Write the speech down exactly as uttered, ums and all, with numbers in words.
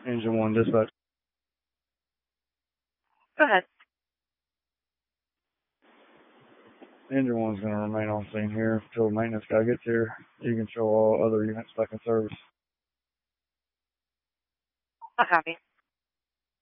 Engine one dispatch. Go ahead. Engine one's going to remain on scene here until the maintenance guy gets here. You can show all other units back in service. I'll copy.